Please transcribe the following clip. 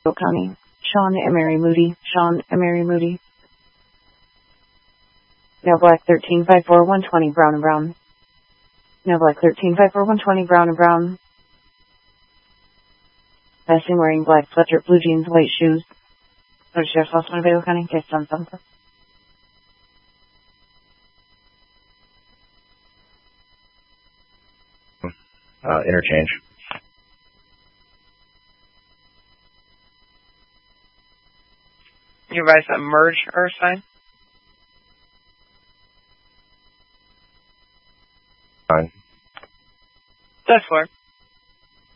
County. Sean Emery Moody. Sean Emery Moody. Now black 13-5-4-120, brown and brown. Now black 13-5-4-120, brown and brown. Passing wearing black sweatshirt, blue jeans, white shoes. Sheriff's Office, Winnebago County, case on something. Interchange. You advise that merge or sign? Fine. That's 4.